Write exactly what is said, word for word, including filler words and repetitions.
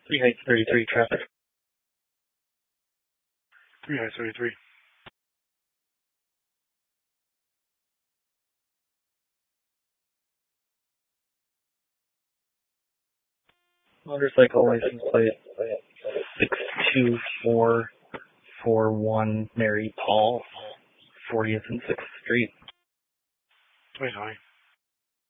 three Heights thirty-three traffic. three Heights thirty-three. Motorcycle license plate six two four four one Mary Paul, fortieth and sixth Street. Wait, sorry.